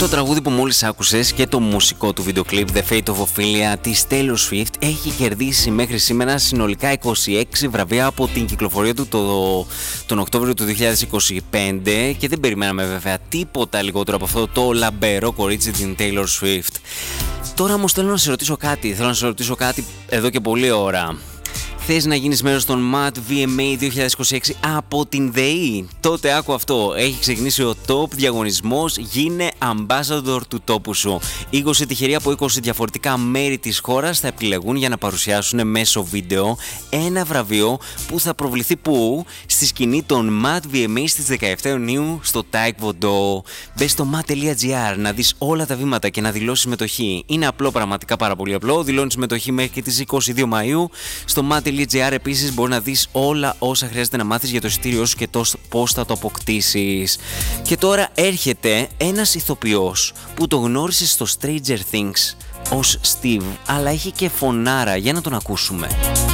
Το τραγούδι που μόλις άκουσες και το μουσικό του βίντεο κλιπ The Fate of Ophelia της Taylor Swift έχει κερδίσει μέχρι σήμερα συνολικά 26 βραβεία από την κυκλοφορία του τον Οκτώβριο του 2025 και δεν περιμέναμε βέβαια τίποτα λιγότερο από αυτό το λαμπερό κορίτσι, την Taylor Swift. Τώρα όμως θέλω να σε ρωτήσω κάτι εδώ και πολλή ώρα. Θες να γίνεις μέρος των Mad VMA 2026 από την ΔΕΗ? Τότε άκου αυτό. Έχει ξεκινήσει ο top διαγωνισμός. Γίνε ambassador του τόπου σου. 20 τυχεροί από 20 διαφορετικά μέρη της χώρας θα επιλεγούν για να παρουσιάσουν μέσω βίντεο ένα βραβείο που θα προβληθεί πού? Στη σκηνή των Mad VMA στις 17 Ιουνίου στο Taekwondo. Μπες στο mad.gr να δεις όλα τα βήματα και να δηλώσεις συμμετοχή. Είναι απλό, πραγματικά πάρα πολύ απλό. Δηλώνεις συμμετοχή μέχρι και τις 22 Μαΐου. Στο mad.gr επίσης μπορεί να δεις όλα όσα χρειάζεται να μάθεις για το εισιτήριό σου και πώς θα το αποκτήσεις. Και τώρα έρχεται ένας ηθοποιός που το γνώρισες στο Stranger Things ως Steve, αλλά έχει και φωνάρα. Για να τον ακούσουμε.